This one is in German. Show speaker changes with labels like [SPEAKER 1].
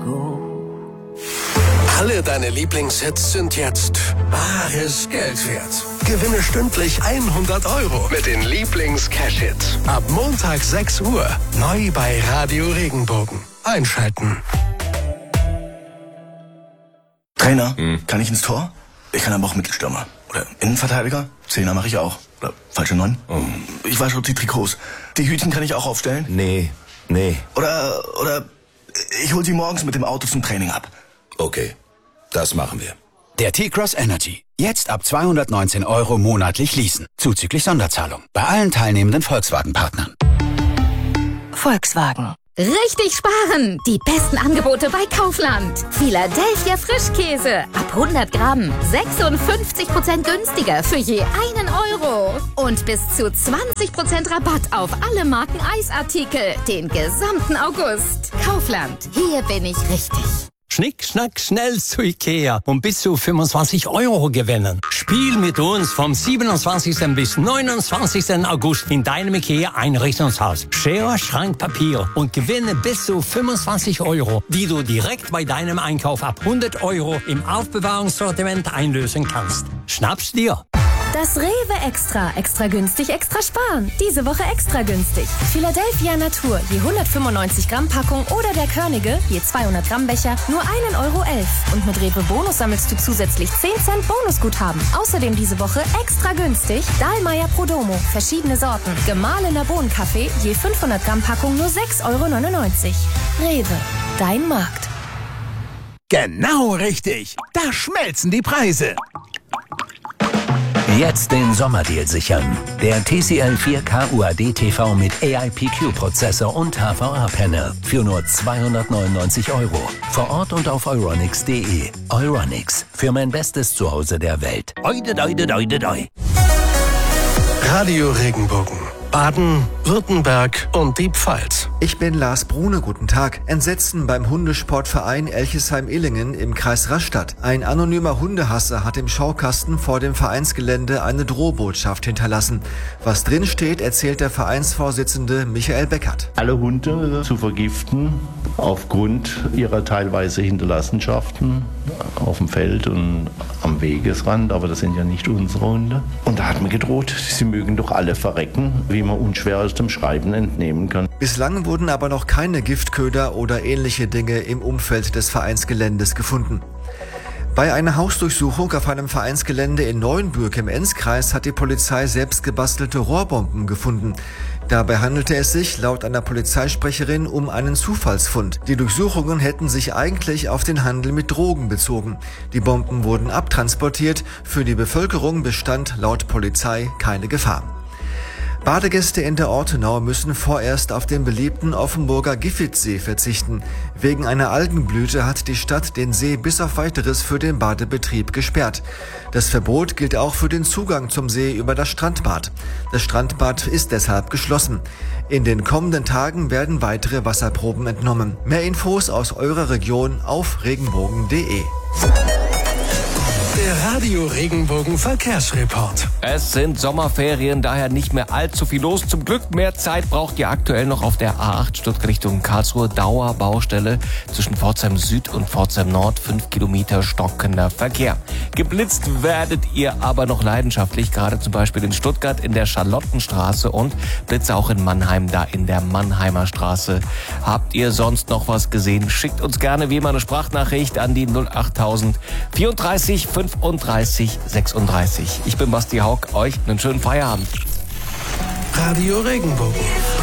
[SPEAKER 1] go.
[SPEAKER 2] Alle deine Lieblingshits sind jetzt bares Geld wert. Gewinne stündlich 100 € mit den Lieblings-Cash-Hits. Ab Montag 6 Uhr. Neu bei Radio Regenbogen. Einschalten.
[SPEAKER 3] Trainer, kann ich ins Tor? Ich kann aber auch Mittelstürmer. Oder Innenverteidiger? Zehner mache ich auch. Oder falsche 9? Ich wasche die Trikots. Die Hütchen kann ich auch aufstellen?
[SPEAKER 4] Nee.
[SPEAKER 3] Oder ich hol sie morgens mit dem Auto zum Training ab.
[SPEAKER 4] Okay, das machen wir.
[SPEAKER 5] Der T-Cross Energy. Jetzt ab 219 € monatlich leasen. Zuzüglich Sonderzahlung. Bei allen teilnehmenden Volkswagen-Partnern.
[SPEAKER 6] Volkswagen.
[SPEAKER 7] Richtig sparen! Die besten Angebote bei Kaufland. Philadelphia Frischkäse. Ab 100 Gramm. 56% günstiger für je 1 €. Und bis zu 20% Rabatt auf alle Marken Eisartikel. Den gesamten August. Kaufland. Hier bin ich richtig.
[SPEAKER 8] Schnick, schnack, schnell zu Ikea und bis zu 25 € gewinnen. Spiel mit uns vom 27. bis 29. August in deinem Ikea-Einrichtungshaus. Schere, Schrank, Papier und gewinne bis zu 25 €, die du direkt bei deinem Einkauf ab 100 € im Aufbewahrungssortiment einlösen kannst. Schnapp's dir!
[SPEAKER 6] Das Rewe Extra. Extra günstig, extra sparen. Diese Woche extra günstig. Philadelphia Natur, je 195 Gramm Packung oder der Körnige, je 200 Gramm Becher, nur 1,11 € Und mit Rewe Bonus sammelst du zusätzlich 10 Cent Bonusguthaben. Außerdem diese Woche extra günstig Dahlmeier Prodomo, verschiedene Sorten. Gemahlener Bohnenkaffee, je 500 Gramm Packung, nur 6,99 €. Rewe, dein Markt.
[SPEAKER 9] Genau richtig. Da schmelzen die Preise.
[SPEAKER 10] Jetzt den Sommerdeal sichern. Der TCL 4K UAD TV mit AIPQ-Prozessor und HVA-Panel für nur 299 €. Vor Ort und auf euronics.de. Euronics, für mein bestes Zuhause der Welt. Oide, doide, doide, doi.
[SPEAKER 2] Radio Regenbogen. Baden, Württemberg und die Pfalz.
[SPEAKER 11] Ich bin Lars Brune, guten Tag. Entsetzen beim Hundesportverein Elchesheim-Illingen im Kreis Rastatt. Ein anonymer Hundehasser hat im Schaukasten vor dem Vereinsgelände eine Drohbotschaft hinterlassen. Was drin steht, erzählt der Vereinsvorsitzende Michael Beckert.
[SPEAKER 12] Alle Hunde zu vergiften aufgrund ihrer teilweise Hinterlassenschaften auf dem Feld und am Wegesrand, aber das sind ja nicht unsere Hunde. Und da hat man gedroht, sie mögen doch alle verrecken, wie man unschwer aus dem Schreiben entnehmen kann.
[SPEAKER 11] Bislang wurden aber noch keine Giftköder oder ähnliche Dinge im Umfeld des Vereinsgeländes gefunden. Bei einer Hausdurchsuchung auf einem Vereinsgelände in Neuenbürg im Enzkreis hat die Polizei selbstgebastelte Rohrbomben gefunden. Dabei handelte es sich, laut einer Polizeisprecherin, um einen Zufallsfund. Die Durchsuchungen hätten sich eigentlich auf den Handel mit Drogen bezogen. Die Bomben wurden abtransportiert. Für die Bevölkerung bestand laut Polizei keine Gefahr. Badegäste in der Ortenau müssen vorerst auf den beliebten Offenburger Giffitsee verzichten. Wegen einer Algenblüte hat die Stadt den See bis auf Weiteres für den Badebetrieb gesperrt. Das Verbot gilt auch für den Zugang zum See über das Strandbad. Das Strandbad ist deshalb geschlossen. In den kommenden Tagen werden weitere Wasserproben entnommen. Mehr Infos aus eurer Region auf regenbogen.de.
[SPEAKER 2] Der Radio Regenbogen Verkehrsreport.
[SPEAKER 13] Es sind Sommerferien, daher nicht mehr allzu viel los. Zum Glück mehr Zeit braucht ihr aktuell noch auf der A8 Stuttgart Richtung Karlsruhe. Dauerbaustelle zwischen Pforzheim Süd und Pforzheim Nord. 5 Kilometer stockender Verkehr. Geblitzt werdet ihr aber noch leidenschaftlich, gerade zum Beispiel in Stuttgart in der Charlottenstraße und Blitze auch in Mannheim, da in der Mannheimer Straße. Habt ihr sonst noch was gesehen? Schickt uns gerne wie immer eine Sprachnachricht an die 08000 34 35 36. Ich bin Basti Haug, euch einen schönen Feierabend.
[SPEAKER 2] Radio Regenbogen.